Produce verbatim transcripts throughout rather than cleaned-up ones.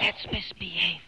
Let's misbehave.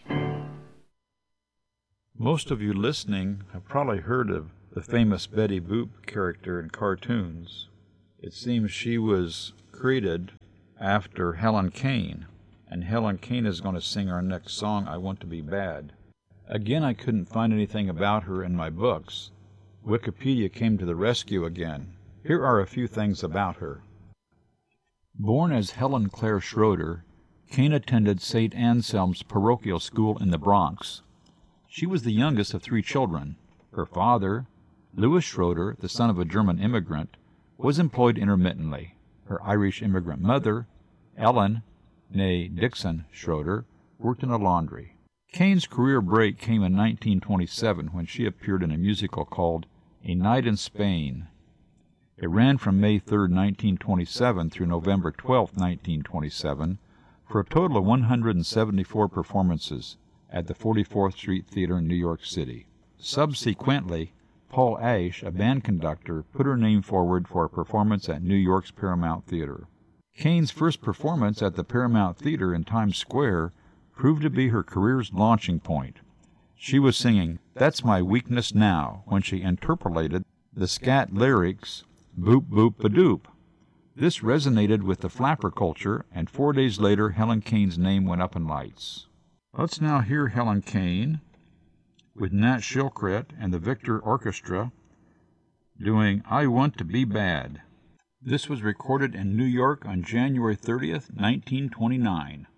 Most of you listening have probably heard of the famous Betty Boop character in cartoons. It seems she was created after Helen Kane, and Helen Kane is going to sing our next song, I Want to Be Bad. Again, I couldn't find anything about her in my books. Wikipedia came to the rescue again. Here are a few things about her. Born as Helen Claire Schroeder, Kane attended Saint Anselm's parochial school in the Bronx. She was the youngest of three children. Her father, Louis Schroeder, the son of a German immigrant, was employed intermittently. Her Irish immigrant mother, Ellen, née Dixon Schroeder, worked in a laundry. Kane's career break came in nineteen twenty-seven when she appeared in a musical called A Night in Spain. It ran from May third, nineteen twenty-seven through November twelfth, nineteen twenty-seven, for a total of one hundred seventy-four performances at the forty-fourth Street Theater in New York City. Subsequently, Paul Ash, a band conductor, put her name forward for a performance at New York's Paramount Theater. Kane's first performance at the Paramount Theater in Times Square proved to be her career's launching point. She was singing That's My Weakness Now when she interpolated the scat lyrics Boop Boop Ba-Doop. This resonated with the flapper culture, and four days later Helen Kane's name went up in lights. Let's now hear Helen Kane with Nat Shilkret and the Victor Orchestra doing I Want to Be Bad. This was recorded in New York on January thirtieth, nineteen twenty-nine.